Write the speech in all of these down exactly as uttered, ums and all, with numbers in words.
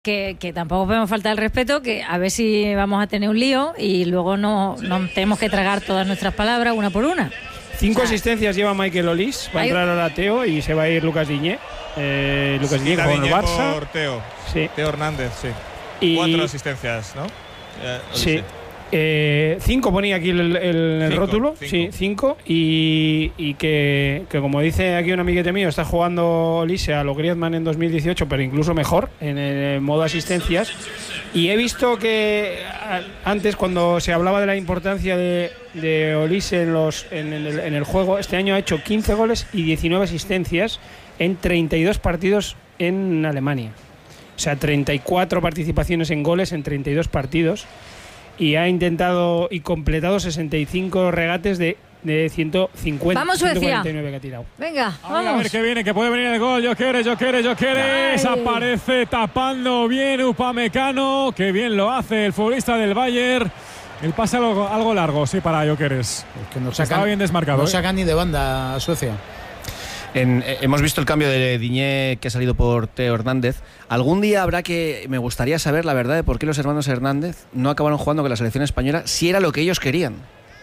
Que, que tampoco podemos faltar el respeto, que a ver si vamos a tener un lío y luego no, no tenemos que tragar todas nuestras palabras una por una. Cinco o sea, asistencias lleva Michael Olís, va a hay... entrar ahora Teo y se va a ir Lucas Diñé. Eh, Lucas sí, Diñé con el Barça. Por Teo. Sí. Teo Hernández, sí. Y... Cuatro asistencias, ¿no? Eh, sí. Eh, cinco ponía aquí el, el, el cinco, rótulo, cinco. sí, cinco, y, y que, que como dice aquí un amiguete mío, está jugando Olise a lo Griezmann en dos mil dieciocho, pero incluso mejor en el modo asistencias. Y he visto que antes, cuando se hablaba de la importancia de, de Olise en, los, en, el, en el juego, este año ha hecho quince goles y diecinueve asistencias en treinta y dos partidos en Alemania. O sea, treinta y cuatro participaciones en goles en treinta y dos partidos. Y ha intentado y completado sesenta y cinco regates de, de ciento cincuenta. Vamos, Suecia. ciento cuarenta y nueve que ha tirado. Venga, a vamos. Ver, a ver qué viene, que puede venir el gol. Yo quiero, yo quiero, yo quiero. Aparece tapando bien Upamecano. Qué bien lo hace el futbolista del Bayern. El pase algo, algo largo, sí, para Jokeres. Es que no sacan, estaba bien desmarcado. No ¿eh? sacan ni de banda a Suecia. En, eh, hemos visto el cambio de Diñé que ha salido por Teo Hernández. Algún día habrá que... Me gustaría saber la verdad de por qué los hermanos Hernández no acabaron jugando con la selección española si era lo que ellos querían.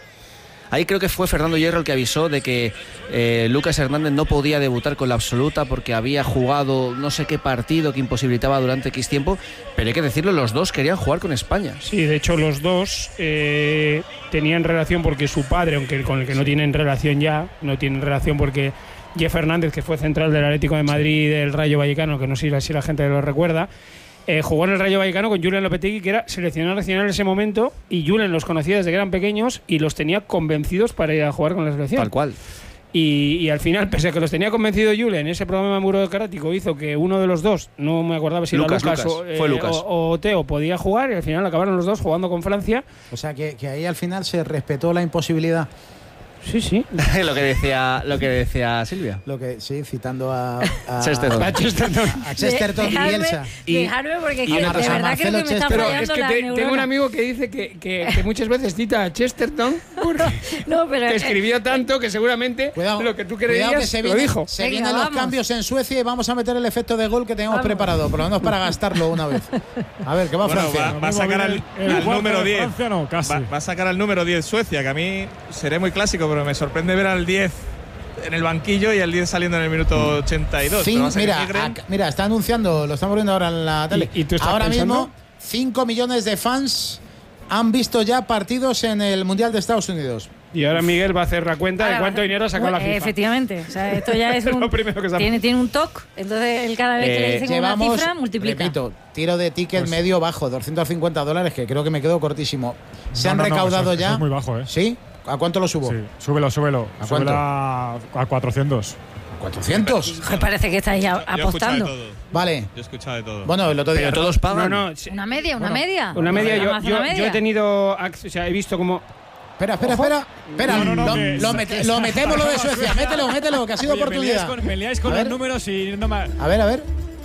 Ahí creo que fue Fernando Hierro el que avisó de que eh, Lucas Hernández no podía debutar con la absoluta porque había jugado no sé qué partido que imposibilitaba durante X tiempo, pero hay que decirlo, los dos querían jugar con España. Sí, de hecho los dos eh, tenían relación porque su padre, aunque con el que no tienen relación ya, no tienen relación porque Jeff Hernández, que fue central del Atlético de Madrid y del Rayo Vallecano, que no sé si la gente lo recuerda, Eh, jugó en el Rayo Vallecano con Julen Lopetegui, que era seleccionador nacional en ese momento, y Julen los conocía desde que eran pequeños y los tenía convencidos para ir a jugar con la selección. Tal cual. Y, y al final, pese a que los tenía convencido Julen, ese programa de Muro de Carático hizo que uno de los dos, no me acordaba si Lucas, era Lucas, Lucas. O, eh, Fue Lucas. O, o Teo, podía jugar, y al final acabaron los dos jugando con Francia. O sea, que, que ahí al final se respetó la imposibilidad. Sí, sí. lo que decía lo que decía Silvia. Lo que sí, citando a a Chesterton. A Chesterton, a Chesterton y Bielsa. Dejarme porque y de Marcelo verdad creo que me está Pero fallando es que la te, neurona. tengo un amigo que dice que, que, que muchas veces cita a Chesterton porque no, pero, que escribió tanto que seguramente Cuidado, lo que tú cuidado creías que se lo vienen, dijo. Se Venga, vienen los vamos. cambios en Suecia y vamos a meter el efecto de gol que teníamos Vamos. preparado, por lo menos para gastarlo una vez. A ver, ¿qué va Bueno, Francia? va, va a sacar al, El al cuarto número de diez. Francia, no, casi. Va, va a sacar al número diez Suecia, que a mí seré muy clásico, pero me sorprende ver al diez en el banquillo y al diez saliendo en el minuto ochenta y dos. Cin- Pero va a ser mira, Migren. acá- mira, está anunciando, lo estamos viendo ahora en la tele. ¿Y- y tú estás ahora pensando? mismo, cinco millones de fans han visto ya partidos en el Mundial de Estados Unidos. Y ahora Miguel va a hacer la cuenta de Ahora, cuánto dinero ha sacado la FIFA. Efectivamente, o sea, esto ya es Es un, lo primero que se tiene, tiene un toque, entonces él cada vez que le Eh, dicen una Llevamos, cifra multiplica. repito, tiro de ticket Pues- medio bajo, doscientos cincuenta dólares, que creo que me quedo cortísimo. Se No, han no, no, recaudado eso es- ya. eso es muy bajo, ¿eh? ¿Sí? ¿A cuánto lo subo? Sí, súbelo, súbelo. ¿A Súbelo cuánto? a, a cuatrocientos. ¿cuatrocientos? Me parece que estáis a- Yo he escuchado apostando. de todo. Vale. Yo he escuchado de todo. Bueno, el otro día. Pero todos pagan. No, no, sí, Una media, una Bueno, media. una media. Yo, Vamos a hacer yo, una yo media. he tenido, ac- o sea, he visto como Espera, espera, espera. Espera, No, no, no, lo, que- lo mete- lo metemos lo de Suecia. Mételo, mételo, que ha sido Oye, me liáis oportunidad. con, me liáis con A los ver. números y no me. A ver, a ver.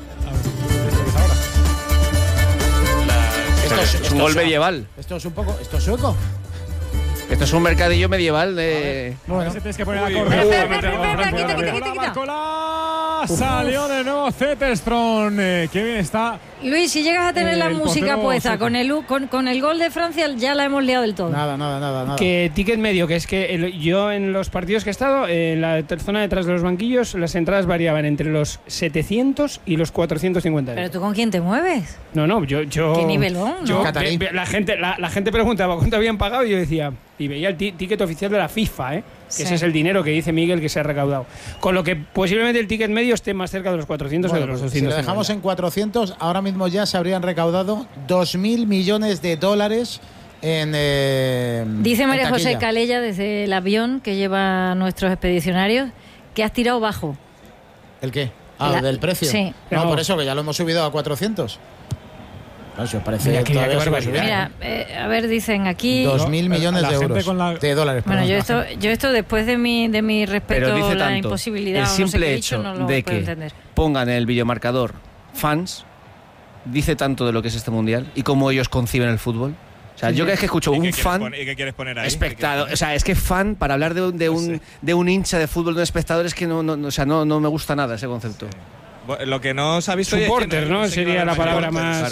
Esto es, Es esto un gol es- medieval. Esto es un poco. Esto es sueco. Esto es un mercadillo medieval de... Bueno, Se tienes que poner a Uy, correr. espera, espera, espera, espera, quita, quita, quita, quita. Barcola, salió de nuevo Zetterström. Eh, qué bien está. Luis, si llegas a tener Eh, la el música portero puesta sueco. con el, u- con, con el gol de Francia, ya la hemos liado del todo. nada, nada, nada, nada. que ticket medio, que es que el- yo en los partidos que he estado, en la ter- zona detrás de los banquillos, las entradas variaban entre los setecientos y los cuatrocientos cincuenta Pero euros. tú, ¿con quién te mueves? No, no, yo... yo Qué nivelón, ¿no? yo- Catarí. ve- ve- la, gente, la, la gente preguntaba cuánto habían pagado y yo decía... Y veía el ti- ticket oficial de la FIFA, ¿eh? Que Sí. ese es el dinero que dice Miguel que se ha recaudado. Con lo que posiblemente el ticket medio esté más cerca de los cuatrocientos Bueno, que de los pues, si doscientos. lo dejamos en cuatrocientos, ahora mismo ya se habrían recaudado dos mil millones de dólares en. Eh, Dice en María José taquilla. Calella desde el avión que lleva a nuestros expedicionarios que has tirado bajo. ¿El qué? Ah, La- del precio. sí. No, No. por eso que ya lo hemos subido a cuatrocientos. Claro, si os parece Mira, que- todavía que se va barbaridad. subiendo. Mira, eh, a ver, dicen aquí. Dos mil No, millones la de gente euros. con la- De dólares, Bueno, perdón. yo esto, yo esto después de mi, de mi respeto Pero dice a la tanto, imposibilidad, el o no sé simple qué he hecho dicho, no lo de puedo que entender. pongan en el videomarcador fans, dice tanto de lo que es este mundial y cómo ellos conciben el fútbol. O sea, yo cada vez que escucho ¿Y qué un quieres fan, poner- ¿Y qué quieres poner ahí? espectador, o sea, es que fan, para hablar de un, de un, Sí. de un hincha de fútbol, de un espectador, es que no, no, no, o sea, no, no me gusta nada ese concepto. Lo que no se ha visto. Supporter, ¿no? Sería la palabra más.